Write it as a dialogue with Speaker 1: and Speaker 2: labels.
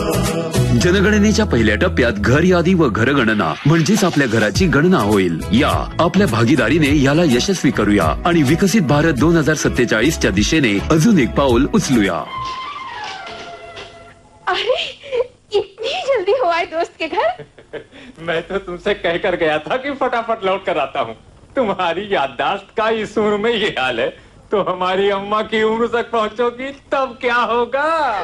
Speaker 1: जनगणनेच्या पहिल्या टप्प्यात घर यादी व घरगणना म्हणजेच आपल्या घराची गणना होईल. या आपल्या भागीदारीने याला यशस्वी करूया आणि विकसित भारत 2047च्या दिशेने अजून एक पाऊल उचलूया.
Speaker 2: अरे इतनी जल्दी हो आए दोस्त के घर?
Speaker 3: मैं तो तुमसे कहकर गया था कि फटाफट लौट कर आता हूँ. तुम्हारी याददाश्त का इस उम्र में ये हाल है तो हमारी अम्मा की उम्र तक पहुँचोगी तब क्या होगा.